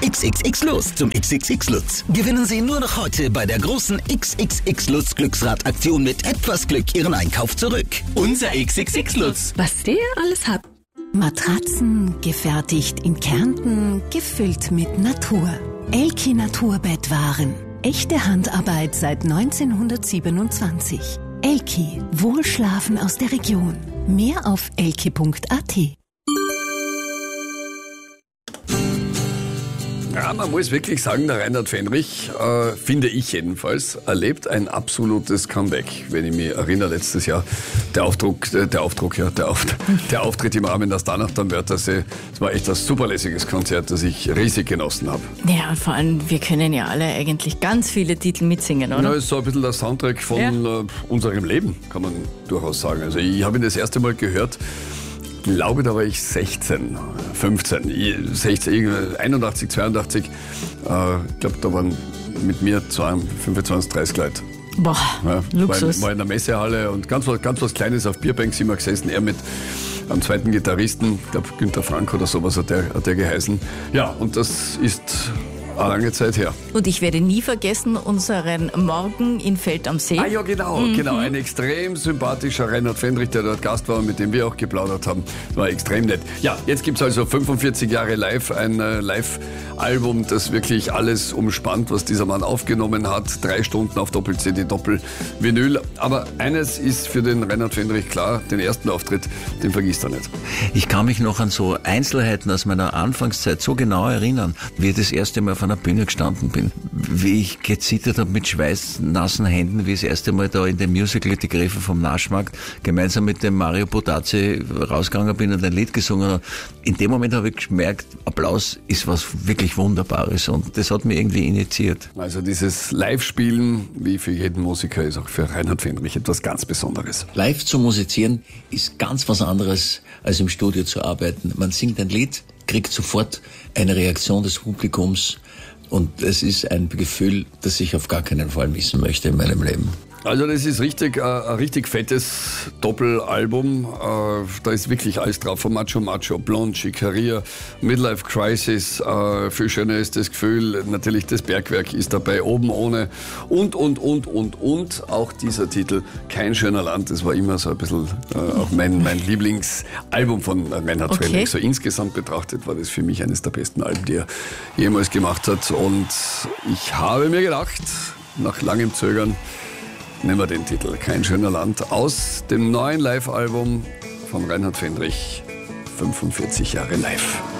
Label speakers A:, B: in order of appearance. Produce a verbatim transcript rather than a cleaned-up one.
A: X X X Lutz zum X X X Lutz. Gewinnen Sie nur noch heute bei der großen X X X Lutz Glücksradaktion mit etwas Glück Ihren Einkauf zurück. Unser X X X Lutz.
B: Was der alles hat.
C: Matratzen gefertigt in Kärnten, gefüllt mit Natur. Elki Naturbettwaren. Echte Handarbeit seit neunzehnhundertsiebenundzwanzig. Elki, Wohlschlafen aus der Region. Mehr auf elki punkt a t.
D: Ja, man muss wirklich sagen, der Reinhard Fendrich, äh, finde ich jedenfalls, erlebt ein absolutes Comeback. Wenn ich mich erinnere, letztes Jahr, der Aufdruck, äh, der Aufdruck, ja, der, Auft- der Auftritt im Rahmen der Stanacht am Wörthersee, das war echt ein superlässiges Konzert, das ich riesig genossen habe.
B: Ja, und vor allem, wir können ja alle eigentlich ganz viele Titel mitsingen, oder?
D: Ja, ist so ein bisschen der Soundtrack von
B: Ja.
D: äh, unserem Leben, kann man durchaus sagen. Also ich habe ihn das erste Mal gehört, ich glaube, da war ich sechzehn, fünfzehn, sechzehn, einundachtzig, zweiundachtzig. Äh, ich glaube, da waren mit mir fünfundzwanzig, dreißig Leute.
B: Boah,
D: Ja,
B: Luxus.
D: War in, war in der Messehalle und ganz, was- ganz was Kleines auf Bierbank sind wir gesessen. Er mit einem zweiten Gitarristen, ich glaube Günther Frank oder sowas hat der, hat der geheißen. Ja, und das ist eine lange Zeit her.
B: Und ich werde nie vergessen unseren Morgen in Feld am See.
D: Ah ja, genau, genau. Ein extrem sympathischer Reinhard Fendrich, der dort Gast war und mit dem wir auch geplaudert haben. Das war extrem nett. Ja, jetzt gibt's also fünfundvierzig Jahre live, ein äh, Live-Album, das wirklich alles umspannt, was dieser Mann aufgenommen hat. Drei Stunden auf Doppel-C D, Doppel-Vinyl. Aber eines ist für den Reinhard Fendrich klar, den ersten Auftritt, den vergisst er nicht.
E: Ich kann mich noch an so Einzelheiten aus meiner Anfangszeit so genau erinnern, wie ich das erste Mal auf einer Bühne gestanden bin. Wie ich gezittert habe mit schweißnassen Händen, wie ich das erste Mal da in dem Musical Die Gräfin vom Naschmarkt gemeinsam mit dem Mario Bodazzi rausgegangen bin und ein Lied gesungen habe. In dem Moment habe ich gemerkt, Applaus ist was wirklich Wunderbares und das hat mich irgendwie initiiert.
D: Also dieses Live-Spielen, wie für jeden Musiker, ist auch für Reinhard Fendrich etwas ganz Besonderes.
E: Live zu musizieren ist ganz was anderes, als im Studio zu arbeiten. Man singt ein Lied, kriegt sofort eine Reaktion des Publikums und es ist ein Gefühl, das ich auf gar keinen Fall missen möchte in meinem Leben.
D: Also das ist richtig, äh, ein richtig fettes Doppelalbum. Äh, da ist wirklich alles drauf. Von Macho Macho, Blonde, Schickeria, Midlife Crisis, äh, viel schöner ist das Gefühl. Natürlich das Bergwerk ist dabei, Oben ohne und, und, und, und, und. Auch dieser Titel, Kein schöner Land, das war immer so ein bisschen äh, auch mein, mein Lieblingsalbum von Reinhard
B: Okay.
D: Fendrich. So insgesamt betrachtet war das für mich eines der besten Alben, die er jemals gemacht hat. Und ich habe mir gedacht, nach langem Zögern, nehmen wir den Titel Kein schöner Land aus dem neuen Live-Album von Reinhard Fendrich, fünfundvierzig Jahre live.